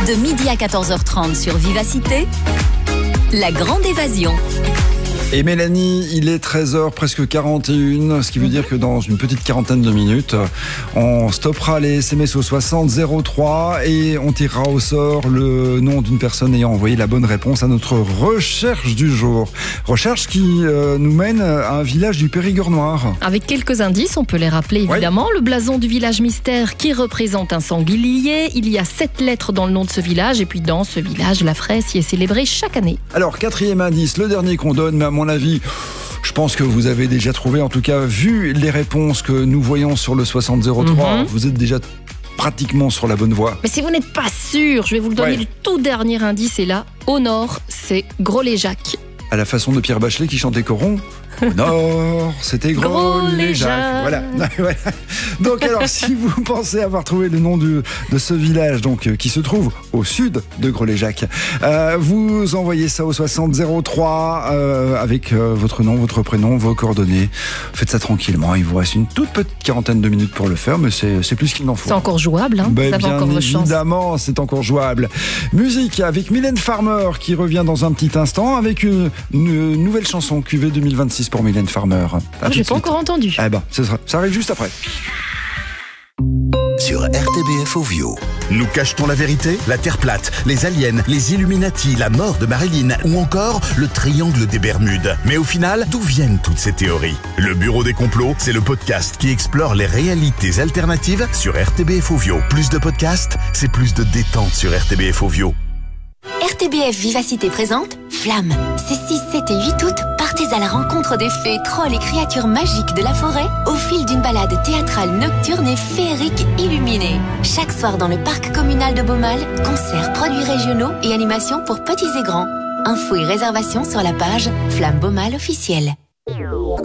De midi à 14h30 sur Vivacité, la grande évasion. Et Mélanie, il est 13h, presque 41, ce qui veut dire que dans une petite quarantaine de minutes, on stoppera les SMS au 60 03 et on tirera au sort le nom d'une personne ayant envoyé la bonne réponse à notre recherche du jour. Recherche qui nous mène à un village du Périgord noir. Avec quelques indices, on peut les rappeler évidemment. Ouais. Le blason du village mystère qui représente un sanglier. Il y a 7 lettres dans le nom de ce village. Et puis dans ce village, la fraise y est célébrée chaque année. Alors, 4e indice, le dernier qu'on donne, mais à mon avis, je pense que vous avez déjà trouvé, en tout cas, vu les réponses que nous voyons sur le 60 03, vous êtes déjà pratiquement sur la bonne voie. Mais si vous n'êtes pas sûr, je vais vous le donner, le tout dernier indice est là. Au nord, c'est Gros-les-Jacques. À la façon de Pierre Bachelet qui chantait Coron. Au nord, c'était Gros-les-Jacques. Voilà. Donc alors, si vous pensez avoir trouvé le nom de ce village, donc qui se trouve au sud de Gros-les-Jacques, vous envoyez ça au 60 03 avec votre nom, votre prénom, vos coordonnées. Faites ça tranquillement. Il vous reste une toute petite quarantaine de minutes pour le faire, mais c'est plus qu'il n'en faut. C'est encore jouable, hein. Ben, ça va encore vos chances. Évidemment, c'est encore jouable. Musique avec Mylène Farmer qui revient dans un petit instant avec une nouvelle chanson QV 2026 pour Mylène Farmer. J'ai pas encore entendu. Eh ben, ça arrive juste après. Sur RTBF Ovio. Nous cachetons la vérité, la Terre plate, les aliens, les Illuminati, la mort de Marilyn ou encore le triangle des Bermudes. Mais au final, d'où viennent toutes ces théories ? Le Bureau des complots, c'est le podcast qui explore les réalités alternatives sur RTBF Ovio. Plus de podcasts, c'est plus de détente sur RTBF Ovio. RTBF Vivacité présente Flamme. Ces 6, 7 et 8 août, partez à la rencontre des fées, trolls et créatures magiques de la forêt au fil d'une balade théâtrale nocturne et féerique illuminée. Chaque soir dans le parc communal de Beaumal, concerts, produits régionaux et animations pour petits et grands. Infos et réservations sur la page Flamme Beaumal officielle.